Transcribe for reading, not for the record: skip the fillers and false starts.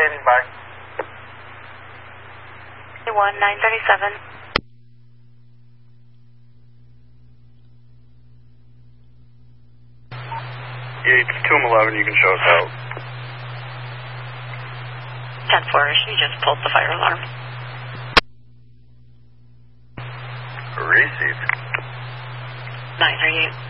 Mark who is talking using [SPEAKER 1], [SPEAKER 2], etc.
[SPEAKER 1] standing by.
[SPEAKER 2] 937.
[SPEAKER 3] Yeah, it's 211, you can show us out.
[SPEAKER 2] 10-4, she just pulled the fire alarm.
[SPEAKER 3] Received.
[SPEAKER 2] 938.